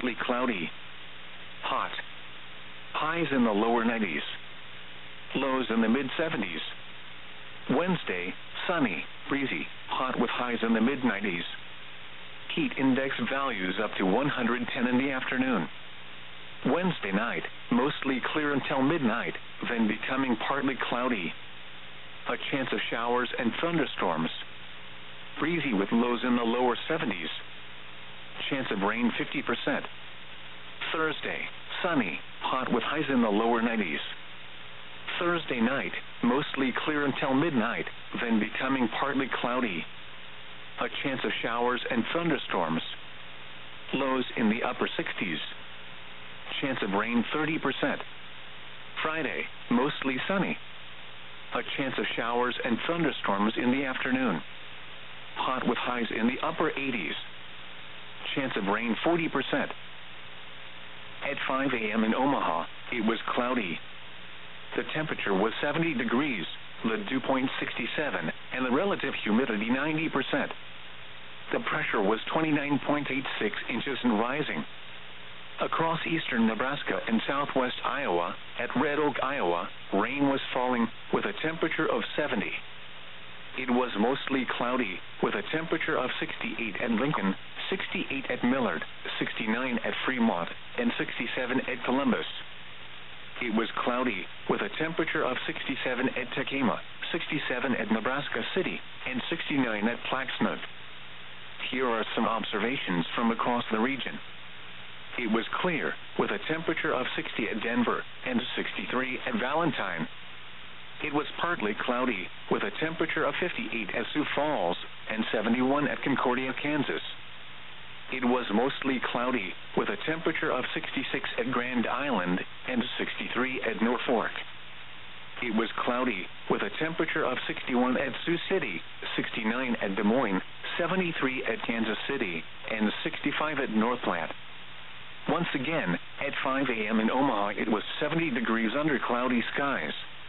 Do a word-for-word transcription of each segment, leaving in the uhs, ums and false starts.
mostly cloudy. Hot. Highs in the lower nineties. Lows in the mid seventies. Wednesday, sunny, breezy, hot with highs in the mid nineties. Heat index values up to one hundred ten in the afternoon. Wednesday night, mostly clear until midnight, then becoming partly cloudy. A chance of showers and thunderstorms. Breezy with lows in the lower seventies. Chance of rain fifty percent. Thursday, sunny, hot with highs in the lower nineties. Thursday night, mostly clear until midnight, then becoming partly cloudy. A chance of showers and thunderstorms. Lows in the upper sixties. Chance of rain thirty percent. Friday, mostly sunny. A chance of showers and thunderstorms in the afternoon. Hot with highs in the upper eighties. Chance of rain forty percent. At five a.m. in Omaha, it was cloudy. The temperature was seventy degrees, the dew point sixty-seven, and the relative humidity ninety percent. The pressure was twenty-nine point eight six inches and rising. Across eastern Nebraska and southwest Iowa, at Red Oak, Iowa, rain was falling, with a temperature of seventy. It was mostly cloudy, with a temperature of sixty-eight at Lincoln, sixty-eight at Millard, sixty-nine at Fremont, and sixty-seven at Columbus. It was cloudy, with a temperature of sixty-seven at Tekamah, sixty-seven at Nebraska City, and sixty-nine at Plaxmouth. Here are some observations from across the region. It was clear, with a temperature of sixty at Denver, and sixty-three at Valentine. It was partly cloudy, with a temperature of fifty-eight at Sioux Falls, and seventy-one at Concordia, Kansas. It was mostly cloudy, with a temperature of sixty-six at Grand Island, and sixty-three at Norfolk. It was cloudy, with a temperature of sixty-one at Sioux City, sixty-nine at Des Moines, seventy-three at Kansas City, and sixty-five at Northland. Once again, at five a.m. in Omaha, it was seventy degrees under cloudy skies.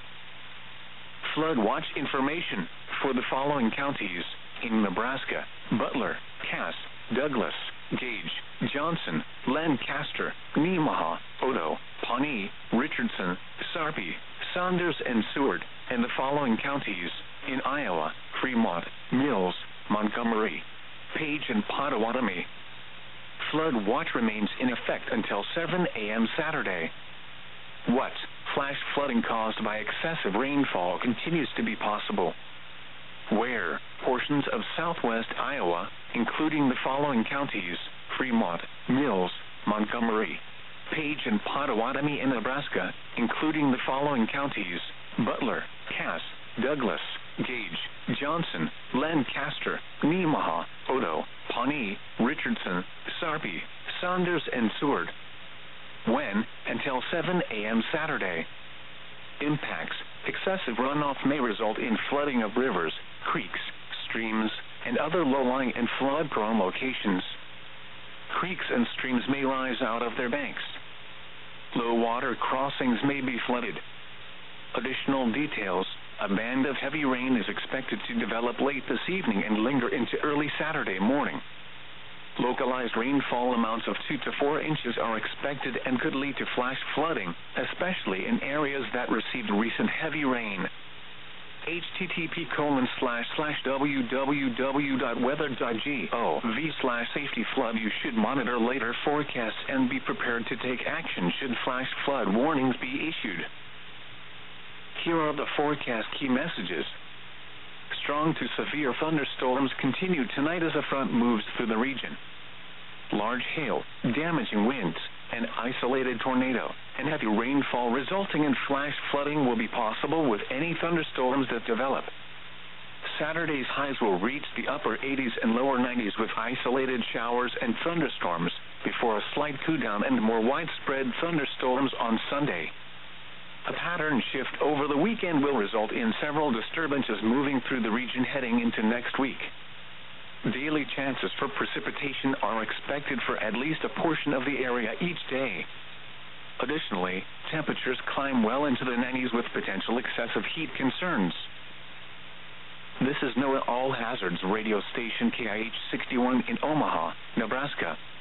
Flood watch information for the following counties in Nebraska: Butler, Cass, Douglas, Gage, Johnson, Lancaster, Nemaha, Odo, Pawnee, Richardson, Sarpy, Saunders, and Seward, and the following counties in Iowa: Fremont, Mills, Montgomery, Page, and Pottawatomie. Flood watch remains in effect until seven a.m. Saturday. What? Flash flooding caused by excessive rainfall continues to be possible. Where? Portions of southwest Iowa, including the following counties: Fremont, Mills, Montgomery, Page, and Pottawatomie in Nebraska, including the following counties: Butler, Cass, Douglas, Gage, Johnson, Lancaster, Nemaha, Odo, Pawnee, Richardson, Sarpy, Saunders, and Seward. When? Until seven a.m. Saturday. Impacts: excessive runoff may result in flooding of rivers, creeks, streams, and other low-lying and flood-prone locations. Creeks and streams may rise out of their banks. Low-water crossings may be flooded. Additional details: a band of heavy rain is expected to develop late this evening and linger into early Saturday morning. Localized rainfall amounts of two to four inches are expected and could lead to flash flooding, especially in areas that received recent heavy rain. http colon slash slash www.weather.gov slash safety flood. You should monitor later forecasts and be prepared to take action should flash flood warnings be issued. Here are the forecast key messages. Strong to severe thunderstorms continue tonight as a front moves through the region. Large hail, damaging winds, an isolated tornado, and heavy rainfall resulting in flash flooding will be possible with any thunderstorms that develop. Saturday's highs will reach the upper eighties and lower nineties with isolated showers and thunderstorms, before a slight cool down and more widespread thunderstorms on Sunday. A pattern shift over the weekend will result in several disturbances moving through the region heading into next week. Daily chances for precipitation are expected for at least a portion of the area each day. Additionally, temperatures climb well into the nineties with potential excessive heat concerns. This is NOAA All Hazards radio station K I H sixty-one in Omaha, Nebraska.